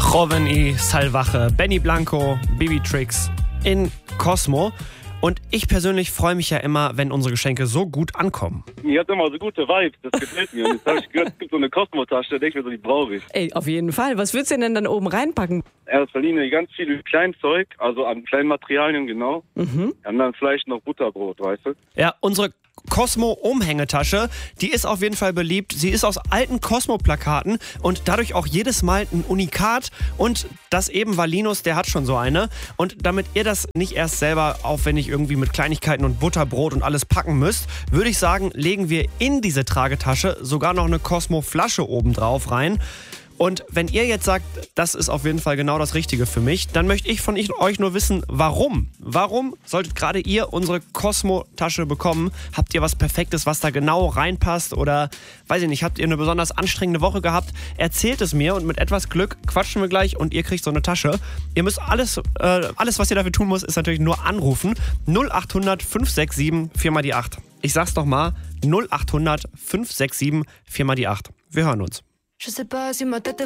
Joven y Salvaje, Benny Blanco, Bibi Tricks in Cosmo. Und ich persönlich freue mich ja immer, wenn unsere Geschenke so gut ankommen. Ihr habt immer so gute Vibes, das gefällt mir. Und jetzt habe ich gehört, es gibt so eine Cosmo-Tasche, da denke ich mir so, die brauche ich. Ey, auf jeden Fall. Was würdest du denn dann oben reinpacken? Erster Linie ganz viel Kleinzeug, also an kleinen Materialien, genau. Und dann vielleicht noch Butterbrot, weißt du? Ja, unsere Cosmo-Umhängetasche, die ist auf jeden Fall beliebt. Sie ist aus alten Cosmo-Plakaten und dadurch auch jedes Mal ein Unikat. Und das eben war Linus, der hat schon so eine. Und damit ihr das nicht erst selber aufwendig irgendwie mit Kleinigkeiten und Butterbrot und alles packen müsst, würde ich sagen, legen wir in diese Tragetasche sogar noch eine Cosmo-Flasche oben drauf rein. Und wenn ihr jetzt sagt, das ist auf jeden Fall genau das Richtige für mich, dann möchte ich von euch nur wissen, warum? Warum solltet gerade ihr unsere Cosmo-Tasche bekommen? Habt ihr was Perfektes, was da genau reinpasst? Oder, weiß ich nicht, habt ihr eine besonders anstrengende Woche gehabt? Erzählt es mir und mit etwas Glück quatschen wir gleich und ihr kriegt so eine Tasche. Ihr müsst alles, was ihr dafür tun müsst, ist natürlich nur anrufen. 0800 567 4x8. Ich sag's nochmal, 0800 567 4x8. Wir hören uns. Je sais pas si ma tête est